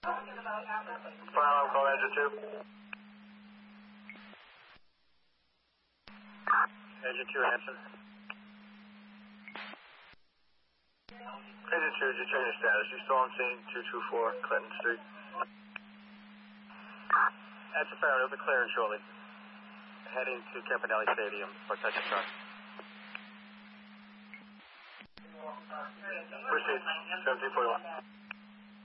Fire alarm call engine 2. Engine 2 Hanson. Engine 2, just change your status. You still on scene 224 Clinton Street. That's a fire. It'll be clearing shortly. Heading to Campanelli Stadium for touch and truck. Proceed. 1741.